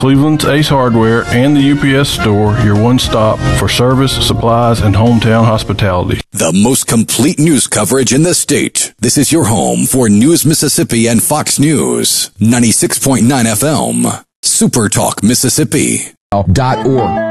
Cleveland's Ace Hardware and the UPS Store, your one stop for service, supplies, and hometown hospitality. The most complete news coverage in the state. This is your home for News Mississippi and Fox News. 96.9 FM. Super Talk Mississippi. .org.